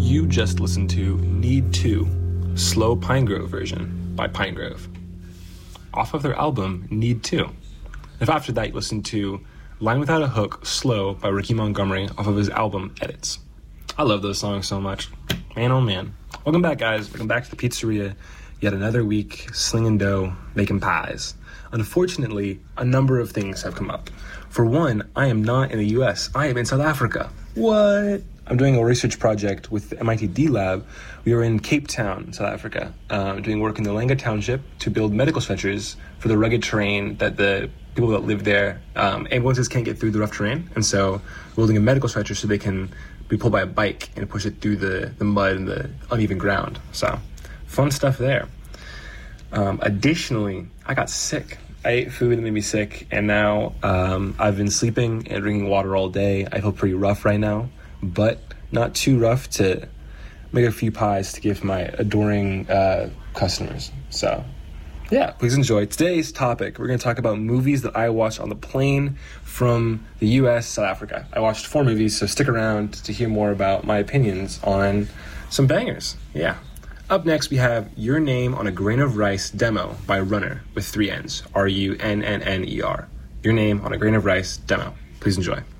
You just listened to Need To, Slow Pinegrove version by Pinegrove, off of their album Need To. If after that you listened to Line Without a Hook, Slow by Ricky Montgomery off of his album Edits. I love those songs so much. Man, oh man. Welcome back, guys. Welcome back to the pizzeria. Yet another week, slinging dough, making pies. Unfortunately, a number of things have come up. For one, I am not in the US. I am in South Africa. What? I'm doing a research project with the MIT D Lab. We are in Cape Town, South Africa, doing work in the Langa Township to build medical stretchers for the rugged terrain that the people that live there, ambulances can't get through the rough terrain. And so we're building a medical stretcher so they can be pulled by a bike and push it through the mud and the uneven ground. So fun stuff there. Additionally, I got sick. I ate food that made me sick, and now I've been sleeping and drinking water all day. I feel pretty rough right now, but not too rough to make a few pies to give my adoring customers. So, yeah, please enjoy. Today's topic, we're going to talk about movies that I watched on the plane from the U.S. South Africa. I watched 4 movies, so stick around to hear more about my opinions on some bangers. Yeah. Up next, we have Your Name on a Grain of Rice demo by Runner with 3 N's, Runner. Your Name on a Grain of Rice demo. Please enjoy.